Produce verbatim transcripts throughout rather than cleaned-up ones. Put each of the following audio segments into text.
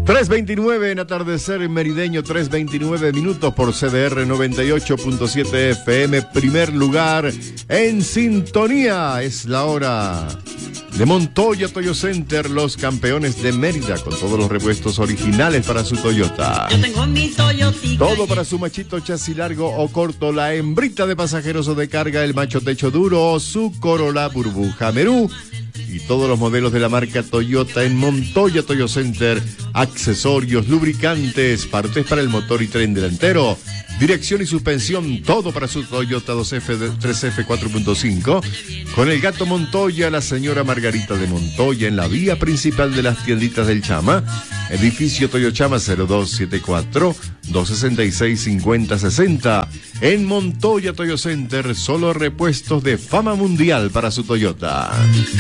tres veintinueve en atardecer merideño, tres veintinueve minutos por C D R noventa y ocho punto siete F M, primer lugar en sintonía. Es la hora de Montoya Toyo Center, los campeones de Mérida, con todos los repuestos originales para su Toyota. Yo tengo mi Toyotica. Todo para su machito, chasis largo o corto, la hembrita de pasajeros o de carga, el macho techo duro, su Corolla burbuja Merú. Y todos los modelos de la marca Toyota en Montoya Toyo Center, accesorios, lubricantes, partes para el motor y tren delantero, dirección y suspensión, todo para su Toyota dos F, tres F, cuatro punto cinco. Con el gato Montoya, la señora Margarita de Montoya, en la vía principal de las tienditas del Chama, edificio Toyochama cero dos siete cuatro, dos seis seis, cinco cero seis cero. En Montoya Toyo Center, solo repuestos de fama mundial para su Toyota.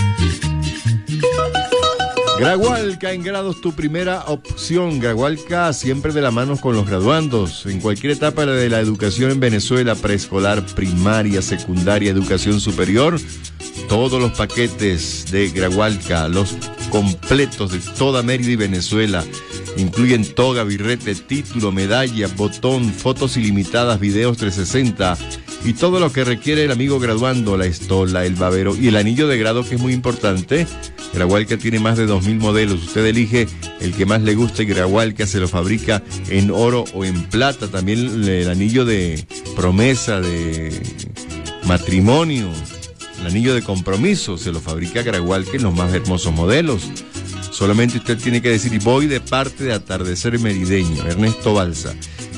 Grahualca en grados, tu primera opción. Grahualca siempre de la mano con los graduandos en cualquier etapa de la educación en Venezuela, preescolar, primaria, secundaria, educación superior. Todos los paquetes de Grahualca, los completos de toda Mérida y Venezuela, incluyen toga, birrete, título, medalla, botón, fotos ilimitadas, videos trescientos sesenta y todo lo que requiere el amigo graduando, la estola, el babero y el anillo de grado, que es muy importante. Grahualca tiene más de dos mil modelos. Usted elige el que más le guste. Grahualca se lo fabrica en oro o en plata. También el anillo de promesa, de matrimonio, el anillo de compromiso, se lo fabrica Grahualca en los más hermosos modelos. Solamente usted tiene que decir: voy de parte de Atardecer Merideño, Ernesto Balsa.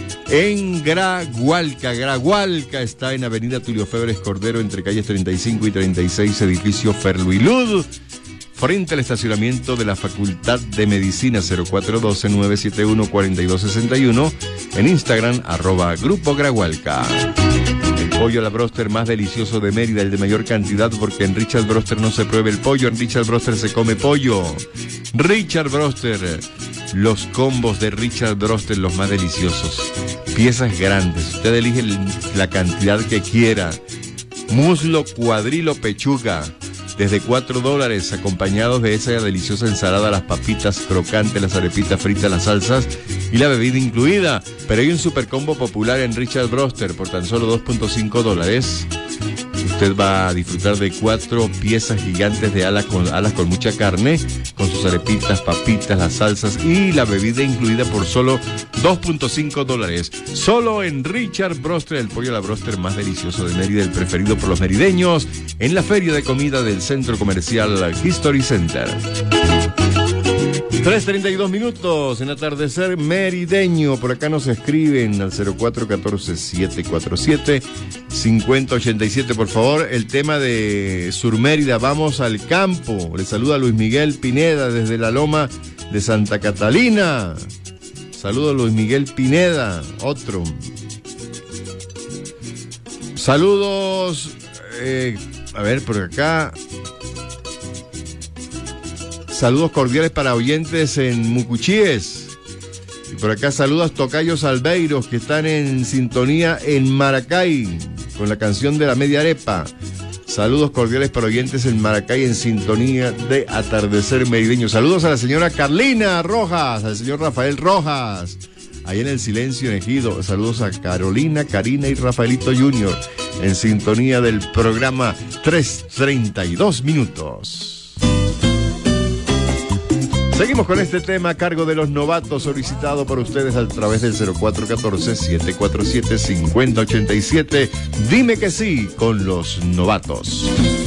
En Grahualca, Grahualca está en Avenida Tulio Febres Cordero, entre calles treinta y cinco y treinta y seis, edificio Ferluilud, frente al estacionamiento de la Facultad de Medicina. Cero cuatro uno dos, nueve siete uno, cuatro dos seis uno. En Instagram, arroba Grupo Grahualca. El pollo a la broster más delicioso de Mérida, el de mayor cantidad, porque en Richard Broster no se pruebe el pollo, en Richard Broster se come pollo. Richard Broster, los combos de Richard Broster, los más deliciosos. Piezas grandes, usted elige la cantidad que quiera. Muslo, cuadrilo, pechuga, desde cuatro dólares, acompañados de esa deliciosa ensalada, las papitas crocantes, las arepitas fritas, las salsas y la bebida incluida. Pero hay un super combo popular en Richard Broster por tan solo dos punto cinco dólares. Usted va a disfrutar de cuatro piezas gigantes de alas con, alas con mucha carne, con sus arepitas, papitas, las salsas y la bebida incluida por solo dos punto cinco dólares. Solo en Richard Broster, el pollo a la broster más delicioso de Mérida, el preferido por los merideños, en la feria de comida del centro comercial History Center. tres treinta y dos minutos en Atardecer Merideño. Por acá nos escriben al cero cuatro uno cuatro, siete cuatro siete, cinco cero ocho siete. Por favor, el tema de Sur Mérida, vamos al campo. Le saluda Luis Miguel Pineda desde la Loma de Santa Catalina. Saludos Luis Miguel Pineda. Otro. Saludos. Eh, a ver, por acá. Saludos cordiales para oyentes en Mucuchíes. Y por acá saludos tocayos albeiros que están en sintonía en Maracay con la canción de la media arepa. Saludos cordiales para oyentes en Maracay en sintonía de Atardecer Merideño. Saludos a la señora Carlina Rojas, al señor Rafael Rojas, ahí en el Silencio en Ejido. Saludos a Carolina, Karina y Rafaelito Junior en sintonía del programa. Tres treinta y dos minutos. Seguimos con este tema a cargo de los novatos, solicitado por ustedes a través del cero cuatro uno cuatro, siete cuatro siete, cinco cero ocho siete. Dime que sí con los novatos.